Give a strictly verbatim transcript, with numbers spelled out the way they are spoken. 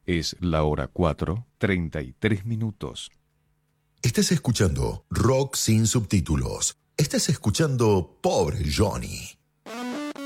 Es la hora cuatro, treinta y tres minutos. Estás escuchando Rock sin subtítulos. Estás escuchando Pobre Johnny.